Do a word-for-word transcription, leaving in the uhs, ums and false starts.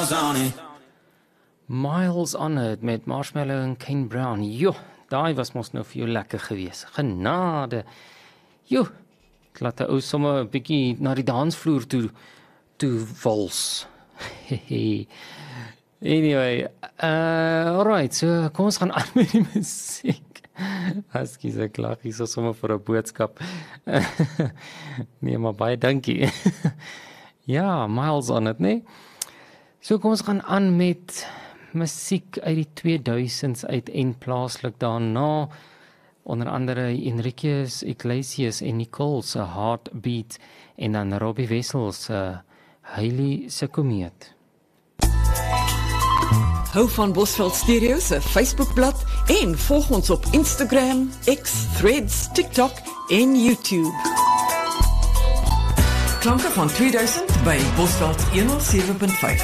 Miles on it. Miles on it met Marshmallow en Kane Brown. Jo, daai was mos nou vir jou lekker gewees. Genade. Jo, ek laat 'n ou sommer 'n bietjie na die dansvloer toe toe wals. Anyway, uh, alright, so kom ons gaan aan met die musiek. Askies, ek lag hier so sommer vir 'n boodskap. Nee, maar baie dankie. Ja, Miles on it, nee. So kom ons gaan aan met musiek uit die tweeduisends uit en plaaslik daarna. Onder andere Enriquez Iglesias en Nicole se Heartbeat en dan Robbie Wessels se Hailey se Komeet. Hou van Bosveld Stereo se Facebookblad en volg ons op Instagram, X, Threads, TikTok en YouTube. Klanke van tweeduisend by Bosveld honderd sewe punt vyf.